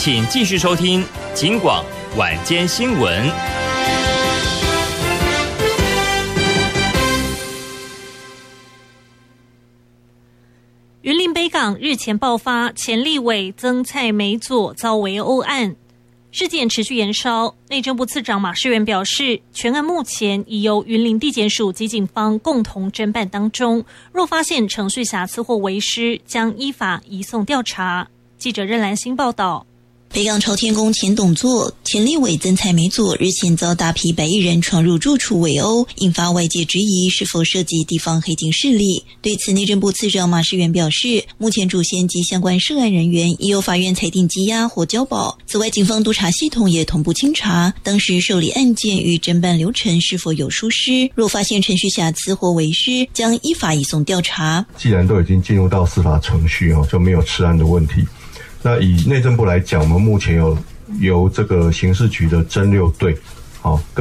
请继续收听警广晚间新闻。 云林北港日前爆发前立委曾蔡美左遭围殴案，事件持续延烧。内政部次长马世元表示，全案目前已由云林地检署及警方共同侦办当中，若发现程序瑕疵或违失，将依法移送调查。记者任兰心报道。 北港朝天宫前董座前立委曾蔡美左日前遭大批白衣人闯入住处围殴，引发外界质疑是否涉及地方黑金势力。对此，内政部次长马世元表示，目前主嫌及相关涉案人员已由法院裁定羁押或交保。此外，警方督察系统也同步清查当时受理案件与侦办流程是否有疏失，若发现程序瑕疵或违失，将依法移送调查。 既然都已经进入到司法程序，就没有吃案的问题。那以内政部来讲，我们目前有由这个刑事局的侦6队，